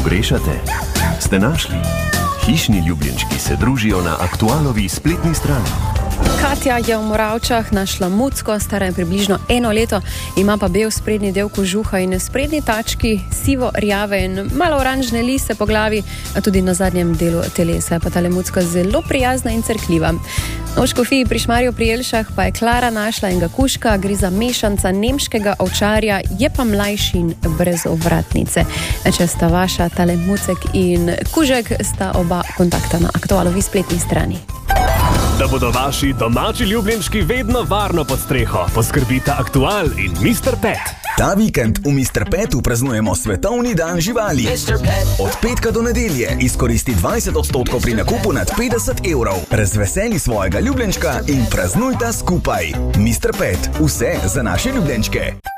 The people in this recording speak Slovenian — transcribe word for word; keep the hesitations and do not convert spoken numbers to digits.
Pogrešate? Ste našli? Hišni ljubljenčki se družijo na aktualovi spletni strani. Katja je v Moravčah našla mucko, stara je približno eno leto, ima pa bel sprednji del kožuha in sprednji tački sivo rjave in malo oranžne lise po glavi, a tudi na zadnjem delu telesa. Pa tale mucka zelo prijazna in crkljiva. V Škofiji pri Šmarju pri Jelšah pa je Klara našla enega kužka, gre za mešanca nemškega ovčarja, je pa mlajši in brez ovratnice. Če sta vaša tale mucek in kužek, sta oba kontakta na aktualovi spletni strani. Da bodo vaši domači ljubljenčki vedno varno pod streho, poskrbita Aktual in mister Pet. Ta vikend v mister Petu praznujemo Svetovni dan živali. Od petka do nedelje izkoristi dvajset odstotkov pri nakupu nad petdeset evrov. Razveseli svojega ljubljenčka in praznujta skupaj. mister Pet, vse za naše ljubljenčke.